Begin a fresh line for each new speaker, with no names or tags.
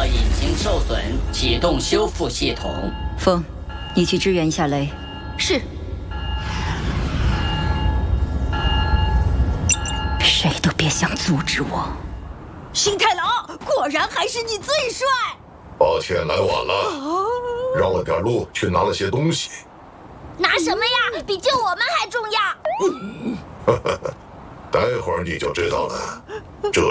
到引擎受损，启动修复系统。
风，你去支援一下雷。
是。
谁都别想阻止我。
星太郎，果然还是你最帅。
抱歉来晚了，绕了点路去拿了些东西。
拿什么呀？比救我们还重要。
待会儿你就知道了。这